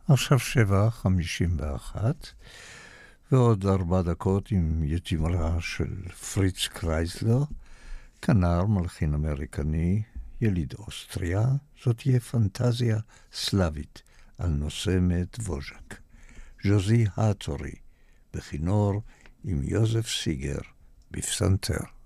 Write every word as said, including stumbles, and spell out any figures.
עכשיו שבע חמישים ואחת, ועוד ארבע דקות עם יצירה של פריץ קרייזלר, כנר מלחין אמריקני, יליד אוסטריה. זאת תהיה פנטזיה סלאבית על נושא מאת ווז'ק. ז'וזי האטורי בכינור עם יוזף סיגר בפסנתר.